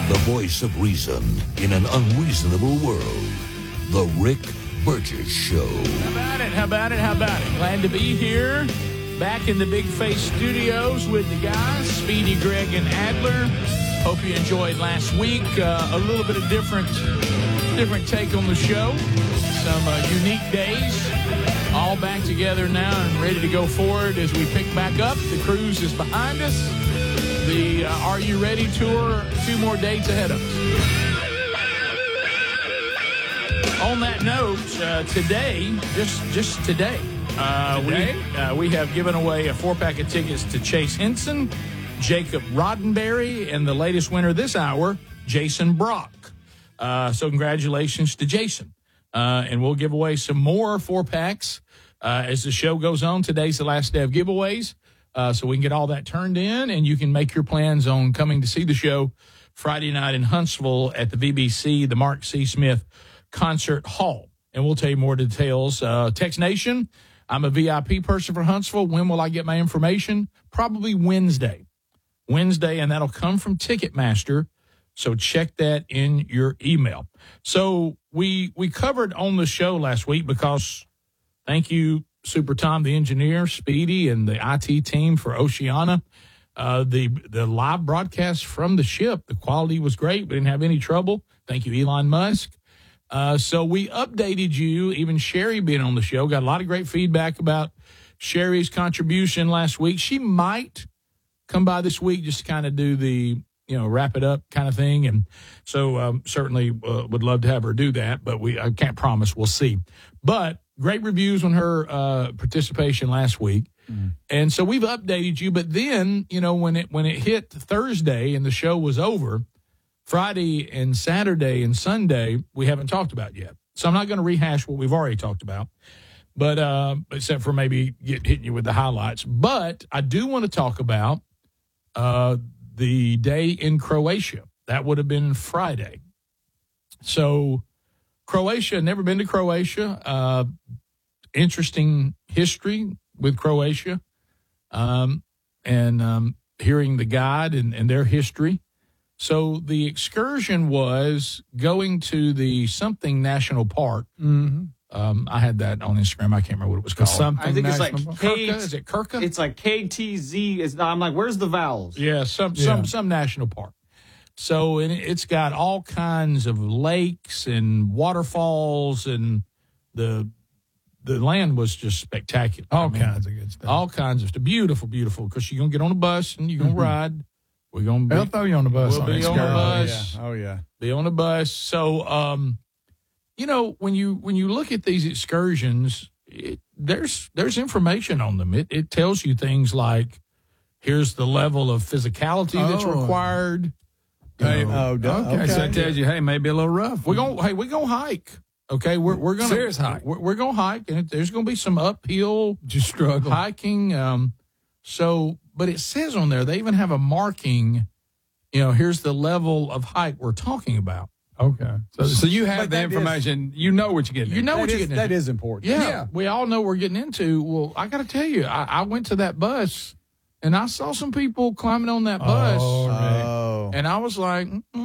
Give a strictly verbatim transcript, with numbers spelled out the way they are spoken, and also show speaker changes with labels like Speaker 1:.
Speaker 1: the voice of reason in an unreasonable world. The Rick Burgess Show.
Speaker 2: How about it? How about it? How about it? Glad to be here. Back in the Big Face Studios with the guys, Speedy, Greg, and Adler. Hope you enjoyed last week. Uh, a little bit of different, different take on the show. Some uh, unique days. All back together now and ready to go forward as we pick back up. The cruise is behind us. The uh, Are You Ready tour, two more dates ahead of us. On that note, uh, today, just just today, uh, today? We, uh, we have given away a four-pack of tickets to Chase Henson, Jacob Roddenberry, and the latest winner this hour, Jason Brock. Uh, so congratulations to Jason. Uh, and we'll give away some more four-packs uh, as the show goes on. Today's the last day of giveaways, uh, so we can get all that turned in, and you can make your plans on coming to see the show Friday night in Huntsville at the V B C, the Mark C. Smith Concert Hall. And we'll tell you more details. Uh, Text Nation, I'm a V I P person for Huntsville. When will I get my information? Probably Wednesday. Wednesday, and that'll come from Ticketmaster. So check that in your email. So we we covered on the show last week because thank you, Super Tom, the engineer, Speedy, and the I T team for Oceana. Uh, the the live broadcast from the ship, the quality was great. We didn't have any trouble. Thank you, Elon Musk. Uh, so we updated you, even Sherry being on the show. Got a lot of great feedback about Sherry's contribution last week. She might come by this week just to kind of do the, you know, wrap it up kind of thing. And so um, certainly uh, would love to have her do that, but we I can't promise. We'll see. But great reviews on her uh, participation last week. Mm. And so we've updated you. But then, you know, when it when it hit Thursday and the show was over, Friday and Saturday and Sunday, we haven't talked about yet. So I'm not going to rehash what we've already talked about, but uh, except for maybe get, hitting you with the highlights. But I do want to talk about uh, the day in Croatia. That would have been Friday. So Croatia, never been to Croatia. Uh, interesting history with Croatia, um, and um, hearing the guide and, and their history. So the excursion was going to the something national park.
Speaker 3: Mm-hmm.
Speaker 2: Um, I had that on Instagram. I can't remember what it was called.
Speaker 3: Something
Speaker 4: I think it's
Speaker 3: national
Speaker 4: like
Speaker 3: park.
Speaker 4: K-
Speaker 2: Kirka? Is it Kirka?
Speaker 4: It's like K T Z. It's not, I'm like, where's the vowels?
Speaker 2: Yeah, some
Speaker 3: Yeah.
Speaker 2: some some national park. So and it's got all kinds of lakes and waterfalls, and the the land was just spectacular.
Speaker 3: All
Speaker 2: I mean,
Speaker 3: kinds of good stuff.
Speaker 2: all kinds of stuff. Beautiful, beautiful. Because you're gonna get on a bus and you're gonna
Speaker 3: Mhm.
Speaker 2: ride. We're gonna be,
Speaker 3: They'll throw you on the bus.
Speaker 2: We'll
Speaker 3: on
Speaker 2: be on the
Speaker 3: excursion.
Speaker 2: bus.
Speaker 3: Oh, yeah. Oh, yeah.
Speaker 2: be on a bus. So, um, you know, when you when you look at these excursions, it, there's there's information on them. It it tells you things like, here's the level of physicality that's
Speaker 3: Oh.
Speaker 2: required. You
Speaker 3: Hey,
Speaker 2: know,
Speaker 3: oh,
Speaker 5: Okay,
Speaker 3: okay.
Speaker 5: so it tells you, hey, maybe a little rough.
Speaker 2: we're gonna hey we gonna hike. Okay, we're we're gonna
Speaker 5: Serious hike.
Speaker 2: We're, we're gonna hike, and it, there's gonna be some uphill
Speaker 3: Just struggle.
Speaker 2: hiking. Um, so, but it says on there they even have a marking. You know, here's the level of height we're talking about.
Speaker 3: Okay.
Speaker 5: So, so you have
Speaker 3: But
Speaker 5: the
Speaker 3: that is-
Speaker 5: information. You know what you're getting.
Speaker 2: You know
Speaker 3: That
Speaker 2: what you're
Speaker 3: is-
Speaker 2: getting
Speaker 3: that
Speaker 2: into.
Speaker 3: is important.
Speaker 2: Yeah,
Speaker 5: Yeah.
Speaker 2: we all know we're getting into. Well, I got to tell you, I, I went to that bus, and I saw some people climbing on that bus,
Speaker 3: Oh, right.
Speaker 2: and I was like, mm,